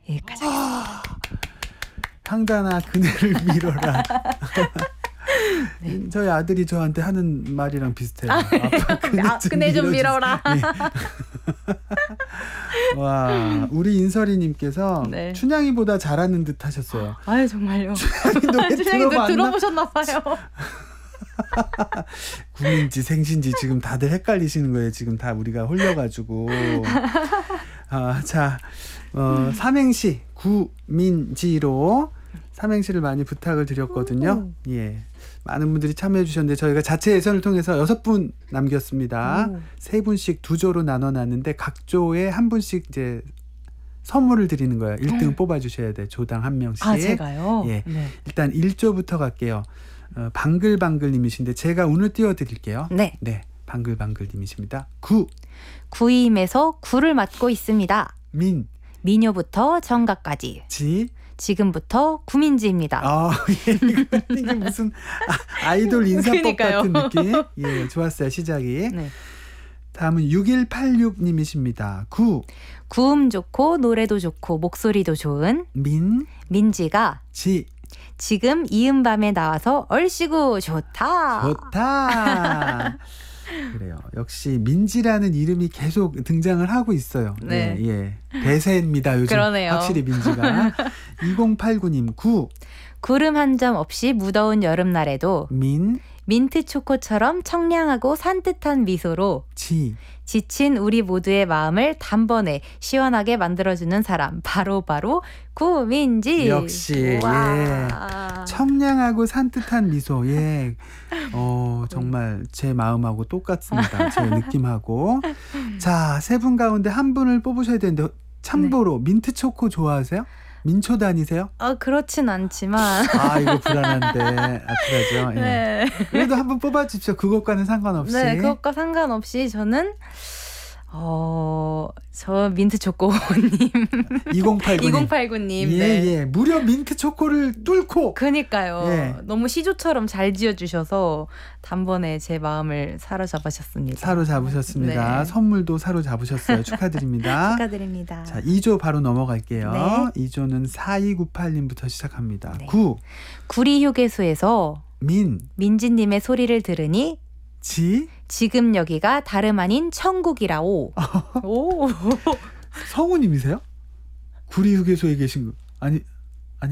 여기까지 하겠습니다. 향단아 그네를 밀어라. 네. 저희 아들이 저한테 하는 말이랑 비슷해요. 아빠 그네 좀 밀어라. 네. 와, 우리 인설이님께서 네. 춘향이보다 잘하는 듯 하셨어요. 아유 정말요. 춘향이 들어보셨나 봐요. 구민지 생신지 지금 다들 헷갈리시는 거예요. 지금 다 우리가 홀려가지고. 자, 삼행시 구민지로 삼행시를 많이 부탁을 드렸거든요. 예, 많은 분들이 참여해 주셨는데 저희가 자체 예선을 통해서 6분 남겼습니다. 3분씩 2조로 나눠놨는데 각 조에 한 분씩 이제 선물을 드리는 거예요. 1등 뽑아주셔야 돼. 조당 한 명씩. 아, 제가요? 예, 네. 일단 1조부터 갈게요. 방글방글님이신데 제가 운을 띄워드릴게요. 네. 네, 방글방글님이십니다. 구임에서 구를 맡고 있습니다. 미녀부터 정각까지. 지금부터 구민지입니다. 이게 무슨 아이돌 인사법 그러니까요. 같은 느낌? 예, 좋았어요. 시작이. 네. 다음은 6186님이십니다. 구음 좋고 노래도 좋고 목소리도 좋은 민지가 지금 이은 밤에 나와서 얼씨구 좋다. 그래요. 역시 민지라는 이름이 계속 등장을 하고 있어요. 네. 예. 대세입니다. 요즘. 그러네요. 확실히 민지가. 2089님 구름 한 점 없이 무더운 여름날에도 민트 초코처럼 청량하고 산뜻한 미소로 지친 우리 모두의 마음을 단번에 시원하게 만들어주는 사람 바로 구민지. 역시 예. 청량하고 산뜻한 미소. 예. 정말 제 마음하고 똑같습니다. 제 느낌하고. 자, 3분 가운데 한 분을 뽑으셔야 되는데 참고로 민트 초코 좋아하세요? 민초 다니세요? 그렇진 않지만. 이거 불안한데. 아찔하죠. 예. 네. 그래도 한번 뽑아주십시오. 그것과는 상관없이. 네, 그것과 상관없이 저는 저 민트 초코님 2089님 예. 무려 민트 초코를 뚫고. 그니까요. 예. 너무 시조처럼 잘 지어주셔서 단번에 제 마음을 사로잡으셨습니다. 네. 선물도 사로잡으셨어요. 축하드립니다. 축하드립니다. 자, 2조 바로 넘어갈게요. 네. 2조는 4298님부터 시작합니다. 네. 구리 휴게소에서 민지님의 소리를 들으니 지금 여기가 다름 아닌 천국이라오. 성우님이세요? 구리 휴게소에 계신 거 아니?